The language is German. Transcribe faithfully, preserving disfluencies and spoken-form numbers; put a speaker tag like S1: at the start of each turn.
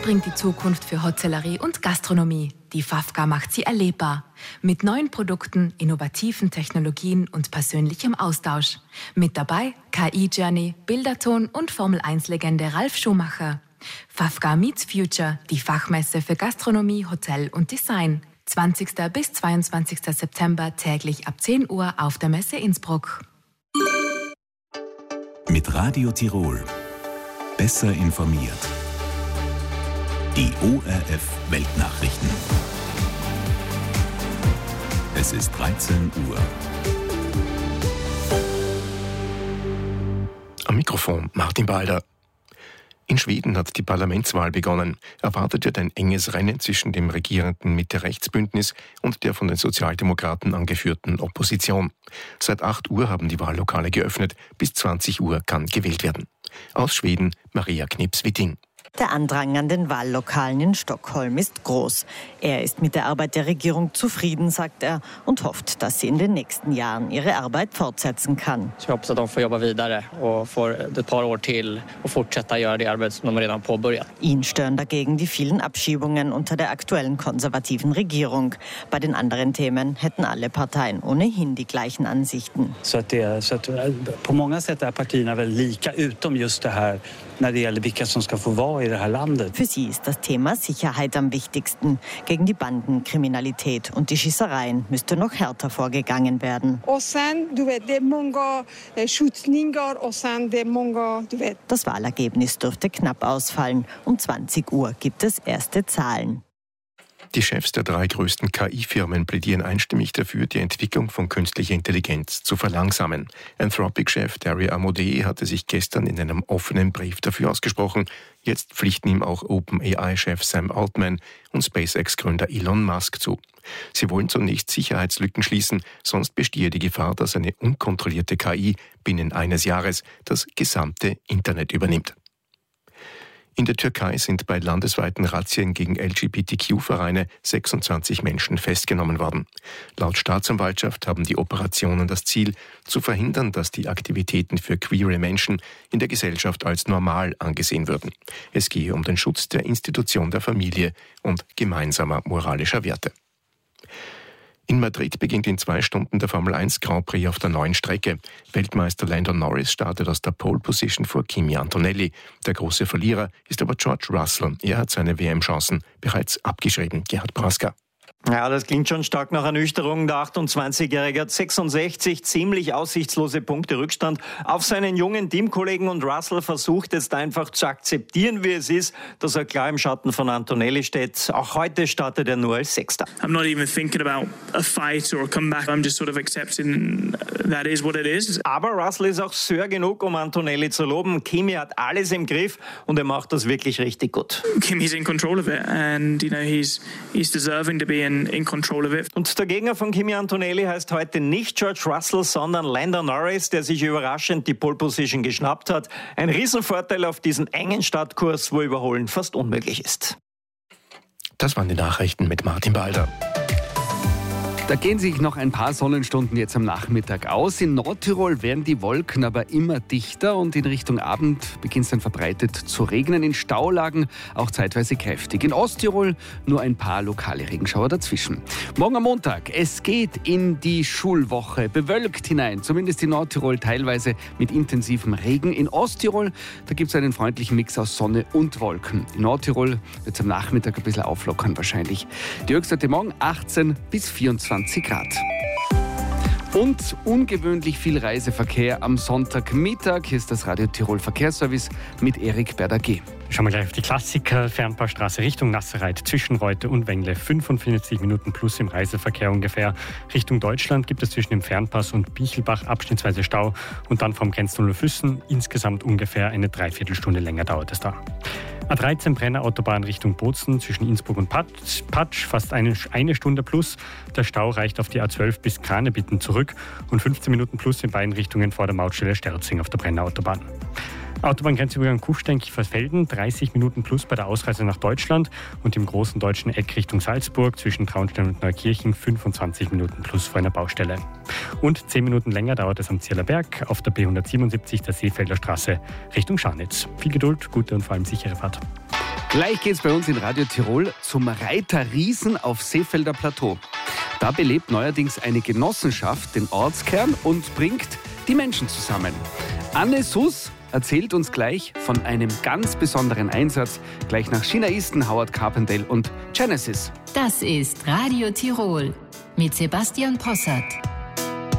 S1: bringt die Zukunft für Hotellerie und Gastronomie. Die Fafka macht sie erlebbar. Mit neuen Produkten, innovativen Technologien und persönlichem Austausch. Mit dabei K I-Journey, Bilderton und Formel eins Legende Ralf Schumacher. Fafka Meets Future, die Fachmesse für Gastronomie, Hotel und Design. zwanzigsten bis zweiundzwanzigsten September täglich ab zehn Uhr auf der Messe Innsbruck.
S2: Mit Radio Tirol. Besser informiert. Die O R F Weltnachrichten. Es ist dreizehn Uhr.
S3: Am Mikrofon Martin Balder. In Schweden hat die Parlamentswahl begonnen. Erwartet wird ein enges Rennen zwischen dem regierenden Mitte-Rechts-Bündnis und der von den Sozialdemokraten angeführten Opposition. Seit acht Uhr haben die Wahllokale geöffnet. Bis zwanzig Uhr kann gewählt werden. Aus Schweden Maria Knips-Witting.
S4: Der Andrang an den Wahllokalen in Stockholm ist groß. Er ist mit der Arbeit der Regierung zufrieden, sagt er, und hofft, dass sie in den nächsten Jahren ihre Arbeit fortsetzen kann.
S5: Ich hoppas att de får jobba vidare och får ett par år till och fortsätta göra det arbete som de redan påbörjat.
S4: Ihn stören dagegen die vielen Abschiebungen unter der aktuellen konservativen Regierung. Bei den anderen Themen hätten alle Parteien ohnehin die gleichen Ansichten.
S6: Så att det, så att på många sätt är partierna väl lika utom just det här när det gäller vilka som ska få vara i det här landet.
S4: Für sie ist das Thema Sicherheit am wichtigsten. Gegen die Bandenkriminalität und die Schießereien müsste noch härter vorgegangen werden. Das Wahlergebnis dürfte knapp ausfallen. Um zwanzig Uhr gibt es erste Zahlen.
S3: Die Chefs der drei größten K I-Firmen plädieren einstimmig dafür, die Entwicklung von künstlicher Intelligenz zu verlangsamen. Anthropic-Chef Dario Amodei hatte sich gestern in einem offenen Brief dafür ausgesprochen. Jetzt pflichten ihm auch OpenAI-Chef Sam Altman und SpaceX-Gründer Elon Musk zu. Sie wollen zunächst Sicherheitslücken schließen, sonst bestehe die Gefahr, dass eine unkontrollierte K I binnen eines Jahres das gesamte Internet übernimmt. In der Türkei sind bei landesweiten Razzien gegen L G B T Q-Vereine sechsundzwanzig Menschen festgenommen worden. Laut Staatsanwaltschaft haben die Operationen das Ziel, zu verhindern, dass die Aktivitäten für queere Menschen in der Gesellschaft als normal angesehen würden. Es gehe um den Schutz der Institution der Familie und gemeinsamer moralischer Werte. In Madrid beginnt in zwei Stunden der Formel eins Grand Prix auf der neuen Strecke. Weltmeister Lando Norris startet aus der Pole Position vor Kimi Antonelli. Der große Verlierer ist aber George Russell. Er hat seine W M-Chancen bereits abgeschrieben. Gerhard Praska.
S7: Ja, das klingt schon stark nach Ernüchterung. Der achtundzwanzigjährige hat sechsundsechzig ziemlich aussichtslose Punkte Rückstand auf seinen jungen Teamkollegen und Russell versucht jetzt einfach zu akzeptieren, wie es ist, dass er klar im Schatten von Antonelli steht. Auch heute startet er nur als Sechster.
S8: I'm not even thinking about a fight or a comeback. I'm just sort of accepting that is what it is.
S7: Aber Russell ist auch Sir genug, um Antonelli zu loben. Kimi hat alles im Griff und er macht das wirklich richtig gut.
S8: Kimi's in control of it and you know he's he's deserving to be in in control of it.
S7: Und der Gegner von Kimi Antonelli heißt heute nicht George Russell, sondern Lando Norris, der sich überraschend die Pole Position geschnappt hat. Ein Riesenvorteil auf diesen engen Startkurs, wo Überholen fast unmöglich ist.
S3: Das waren die Nachrichten mit Martin Balder.
S9: Da gehen sich noch ein paar Sonnenstunden jetzt am Nachmittag aus. In Nordtirol werden die Wolken aber immer dichter und in Richtung Abend beginnt es dann verbreitet zu regnen. In Staulagen auch zeitweise kräftig. In Osttirol nur ein paar lokale Regenschauer dazwischen. Morgen am Montag, es geht in die Schulwoche. Bewölkt hinein, zumindest in Nordtirol teilweise mit intensivem Regen. In Osttirol, da gibt es einen freundlichen Mix aus Sonne und Wolken. In Nordtirol wird es am Nachmittag ein bisschen auflockern wahrscheinlich. Die Höchstwerte morgen achtzehn bis vierundzwanzig Grad. Und ungewöhnlich viel Reiseverkehr am Sonntagmittag. Hier ist das Radio Tirol Verkehrsservice mit Erik Berdaget.
S10: Schauen wir gleich auf die Klassiker. Fernpaarstraße Richtung Nasserreit zwischen Reute und Wengle. fünfundvierzig Minuten plus im Reiseverkehr ungefähr. Richtung Deutschland gibt es zwischen dem Fernpass und Bichelbach abschnittsweise Stau. Und dann vom Grenztunnel Füssen insgesamt ungefähr eine Dreiviertelstunde länger dauert es da. A dreizehn Brenner Autobahn Richtung Bozen zwischen Innsbruck und Patsch, Patsch fast eine, eine Stunde plus. Der Stau reicht auf die A zwölf bis Kranebitten zurück und fünfzehn Minuten plus in beiden Richtungen vor der Mautstelle Sterzing auf der Brenner Autobahn. Autobahngrenzübergang Kufstein-Kiefersfelden, dreißig Minuten plus bei der Ausreise nach Deutschland und im großen deutschen Eck Richtung Salzburg zwischen Traunstein und Neukirchen fünfundzwanzig Minuten plus vor einer Baustelle. Und zehn Minuten länger dauert es am Zierler Berg auf der B hundertsiebenundsiebzig der Seefelder Straße Richtung Scharnitz. Viel Geduld, gute und vor allem sichere Fahrt.
S9: Gleich geht's bei uns in Radio Tirol zum Reiter Riesen auf Seefelder Plateau. Da belebt neuerdings eine Genossenschaft den Ortskern und bringt die Menschen zusammen. Anne Suss erzählt uns gleich von einem ganz besonderen Einsatz, gleich nach China Easton, Howard Carpendale und Genesis.
S11: Das ist Radio Tirol mit Sebastian Possart.